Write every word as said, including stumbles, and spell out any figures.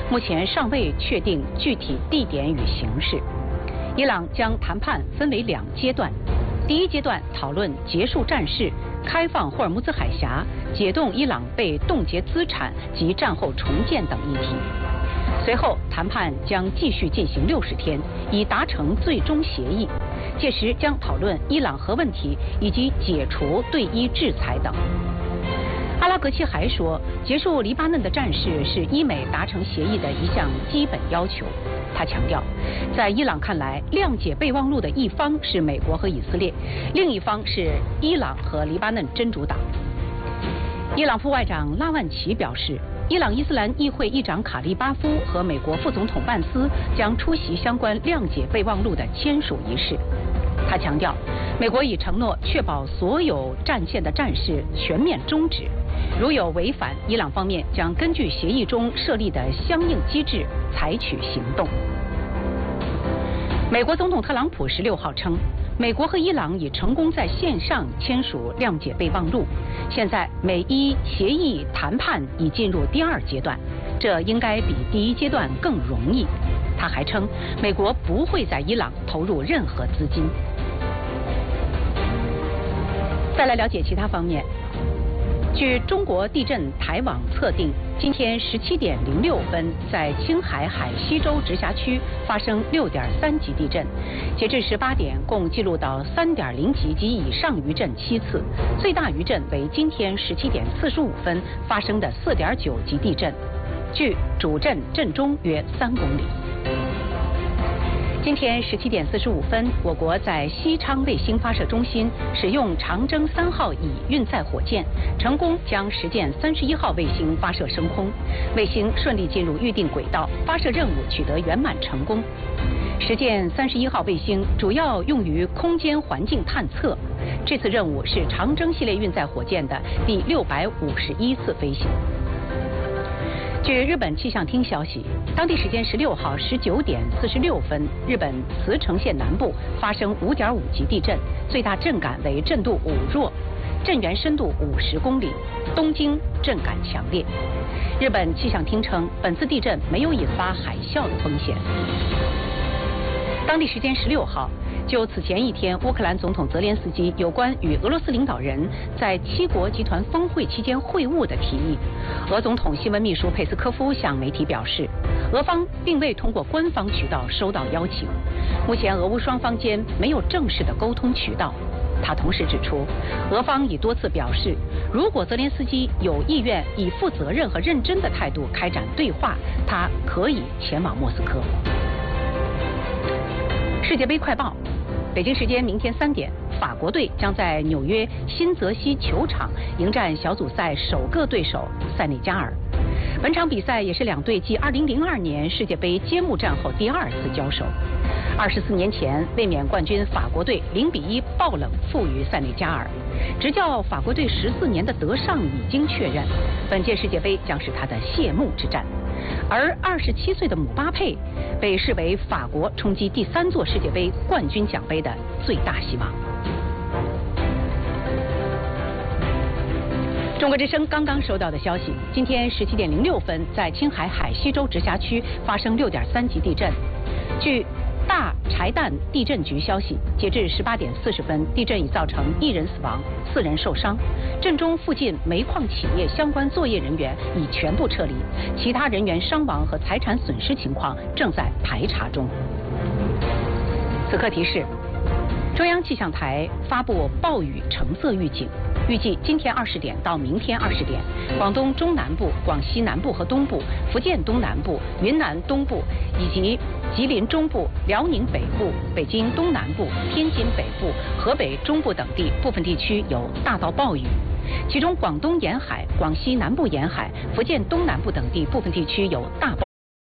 目前尚未确定具体地点与形式。伊朗将谈判分为两阶段，第一阶段讨论结束战事、开放霍尔木兹海峡、解冻伊朗被冻结资产及战后重建等议题。随后，谈判将继续进行六十天，以达成最终协议。届时将讨论伊朗核问题以及解除对伊制裁等。阿拉格齐还说，结束黎巴嫩的战事是伊美达成协议的一项基本要求。他强调，在伊朗看来，谅解备忘录的一方是美国和以色列，另一方是伊朗和黎巴嫩真主党。伊朗副外长拉万齐表示，伊朗伊斯兰议会议长卡利巴夫和美国副总统万斯将出席相关谅解备忘录的签署仪式。他强调，美国已承诺确保所有战线的战事全面终止，如有违反，伊朗方面将根据协议中设立的相应机制采取行动。美国总统特朗普十六号称，美国和伊朗已成功在线上签署谅解备忘录，现在美伊协议谈判已进入第二阶段，这应该比第一阶段更容易。他还称，美国不会在伊朗投入任何资金。再来了解其他方面。据中国地震台网测定，今天十七点零六分，在青海海西州直辖区发生六点三级地震。截至十八点，共记录到三点零级及以上余震七次，最大余震为今天十七点四十五分发生的四点九级地震，距主震震中约三公里。今天十七点四十五分，我国在西昌卫星发射中心使用长征三号乙运载火箭，成功将实践三十一号卫星发射升空，卫星顺利进入预定轨道，发射任务取得圆满成功。实践三十一号卫星主要用于空间环境探测，这次任务是长征系列运载火箭的第六百五十一次飞行。据日本气象厅消息，当地时间十六号十九点四十六分，日本茨城县南部发生五点五级地震，最大震感为震度五弱，震源深度五十公里，东京震感强烈。日本气象厅称，本次地震没有引发海啸的风险。当地时间十六号，就此前一天乌克兰总统泽连斯基有关与俄罗斯领导人在七国集团峰会期间会晤的提议，俄总统新闻秘书佩斯科夫向媒体表示，俄方并未通过官方渠道收到邀请，目前俄乌双方间没有正式的沟通渠道。他同时指出，俄方已多次表示，如果泽连斯基有意愿以负责任和认真的态度开展对话，他可以前往莫斯科。世界杯快报，北京时间明天三点，法国队将在纽约新泽西球场迎战小组赛首个对手塞内加尔。本场比赛也是两队继二零零二年世界杯揭幕战后第二次交手。二十四年前，卫冕冠军法国队零比一爆冷负于塞内加尔。执教法国队十四年的德尚已经确认，本届世界杯将是他的谢幕之战。而二十七岁的姆巴佩被视为法国冲击第三座世界杯冠军奖杯的最大希望。中国之声刚刚收到的消息，今天十七点零六分，在青海海西州直辖区发生六点三级地震。据大柴旦地震局消息，截至十八点四十分，地震已造成一人死亡，四人受伤。震中附近煤矿企业相关作业人员已全部撤离，其他人员伤亡和财产损失情况正在排查中。此刻提示：中央气象台发布暴雨橙色预警。预计今天二十点到明天二十点，广东中南部、广西南部和东部、福建东南部、云南东部以及吉林中部、辽宁北部、北京东南部、天津北部、河北中部等地部分地区有大到暴雨，其中广东沿海、广西南部沿海、福建东南部等地部分地区有大暴